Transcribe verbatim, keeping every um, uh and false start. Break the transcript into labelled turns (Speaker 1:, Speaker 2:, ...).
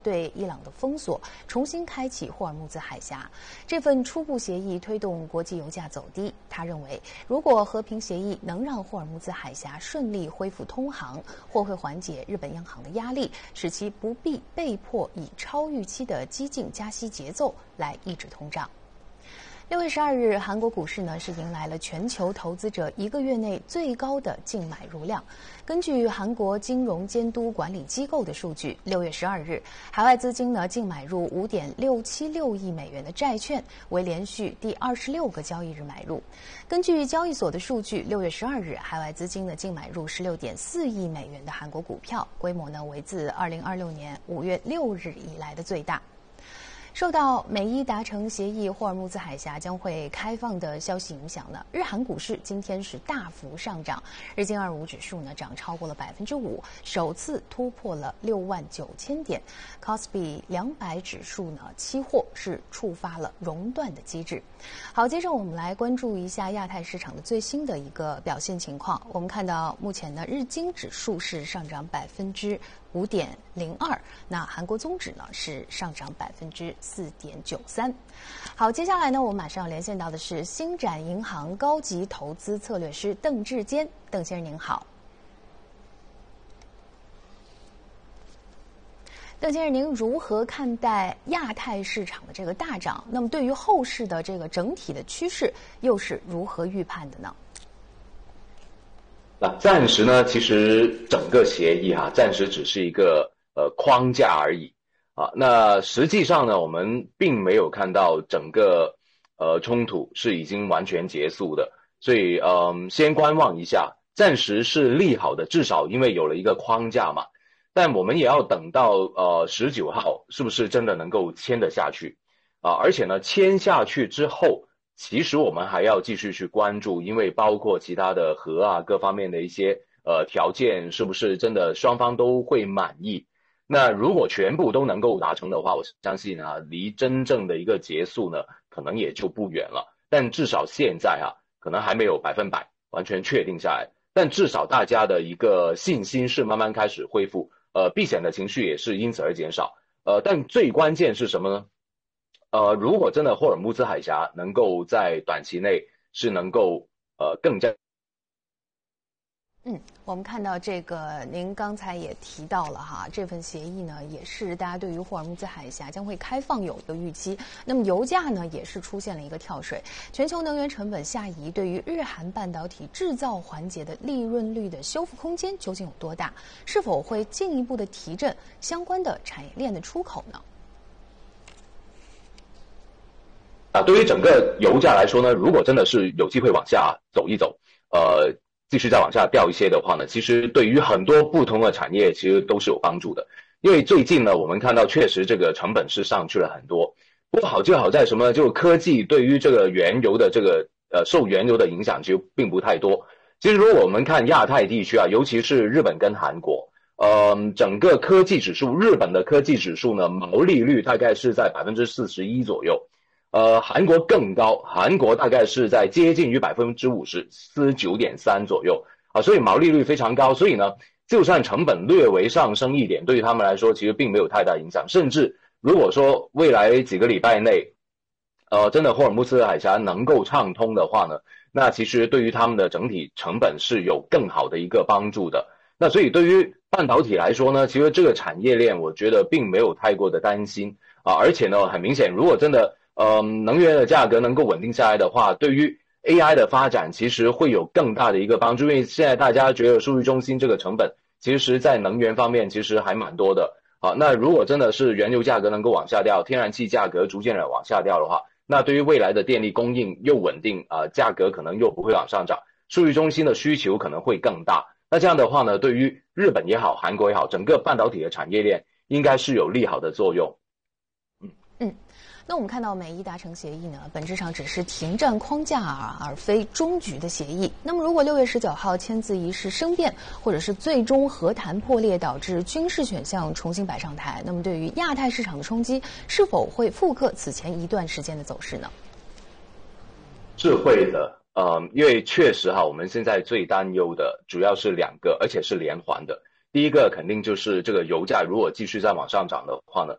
Speaker 1: 对伊朗的封锁，重新开启霍尔木兹海峡。这份初步协议推动国际油价走低。他认为，如果和平协议能让霍尔木兹海峡顺利恢复通航，或会缓解日本央行的压力，使其不必被迫以超预期的激进加息节奏来抑制通胀。六月十二日，韩国股市呢是迎来了全球投资者一个月内最高的净买入量。根据韩国金融监督管理机构的数据，六月十二日，海外资金呢净买入五点六七六亿美元的债券，为连续第二十六个交易日买入。根据交易所的数据，六月十二日，海外资金呢净买入十六点四亿美元的韩国股票，规模呢为自二零二六年五月六日以来的最大。受到美伊达成协议，霍尔木兹海峡将会开放的消息影响呢，日韩股市今天是大幅上涨，日经二五指数呢涨超过了百分之五，首次突破了六万九千点。C O S P I 两百指数呢期货是触发了熔断的机制。好，接着我们来关注一下亚太市场的最新的一个表现情况。我们看到目前呢，日经指数是上涨百分之五点零二，那韩国综指呢是上涨百分之四点九三。好，接下来呢，我们马上要连线到的是星展银行高级投资策略师邓志坚，邓先生您好。邓先生，您如何看待亚太市场的这个大涨？那么对于后市的这个整体的趋势，又是如何预判的呢？
Speaker 2: 那暂时呢，其实整个协议哈、啊，暂时只是一个呃框架而已啊。那实际上呢，我们并没有看到整个呃冲突是已经完全结束的，所以嗯、呃，先观望一下，暂时是利好的，至少因为有了一个框架嘛。但我们也要等到呃十九号，是不是真的能够签得下去啊？而且呢，签下去之后，其实我们还要继续去关注，因为包括其他的核啊各方面的一些呃条件，是不是真的双方都会满意？那如果全部都能够达成的话，我相信啊，离真正的一个结束呢，可能也就不远了。但至少现在啊，可能还没有百分百完全确定下来，但至少大家的一个信心是慢慢开始恢复，呃，避险的情绪也是因此而减少。呃，但最关键是什么呢？呃，如果真的霍尔木兹海峡能够在短期内是能够呃更加，
Speaker 1: 嗯，我们看到这个，您刚才也提到了哈，这份协议呢也是大家对于霍尔木兹海峡将会开放有一个预期。那么油价呢也是出现了一个跳水，全球能源成本下移对于日韩半导体制造环节的利润率的修复空间究竟有多大？是否会进一步的提振相关的产业链的出口呢？
Speaker 2: 啊，对于整个油价来说呢，如果真的是有机会往下走一走，呃，继续再往下掉一些的话呢，其实对于很多不同的产业其实都是有帮助的。因为最近呢，我们看到确实这个成本是上去了很多。不过好就好在什么？就科技对于这个原油的这个呃受原油的影响其实并不太多。其实如果我们看亚太地区啊，尤其是日本跟韩国，呃，整个科技指数，日本的科技指数呢，毛利率大概是在百分之四十一左右。呃，韩国更高，韩国大概是在接近于百分之五十，四十九点三左右啊，所以毛利率非常高。所以呢，就算成本略微上升一点，对于他们来说其实并没有太大影响。甚至如果说未来几个礼拜内，呃，真的霍尔木兹海峡能够畅通的话呢，那其实对于他们的整体成本是有更好的一个帮助的。那所以对于半导体来说呢，其实这个产业链我觉得并没有太过的担心啊，而且呢，很明显，如果真的呃，能源的价格能够稳定下来的话，对于 A I 的发展其实会有更大的一个帮助。因为现在大家觉得数据中心这个成本，其实在能源方面其实还蛮多的。好，那如果真的是原油价格能够往下掉，天然气价格逐渐的往下掉的话，那对于未来的电力供应又稳定啊、呃，价格可能又不会往上涨，数据中心的需求可能会更大。那这样的话呢，对于日本也好，韩国也好，整个半导体的产业链应该是有利好的作用。
Speaker 1: 嗯嗯。那我们看到美伊达成协议呢，本质上只是停战框架而而非终局的协议。那么如果六月十九号签字仪式生变，或者是最终和谈破裂导致军事选项重新摆上台，那么对于亚太市场的冲击是否会复刻此前一段时间的走势呢？
Speaker 2: 是会的，呃，因为确实哈，我们现在最担忧的主要是两个，而且是连环的。 第一个肯定就是这个油价如果继续再往上涨的话呢，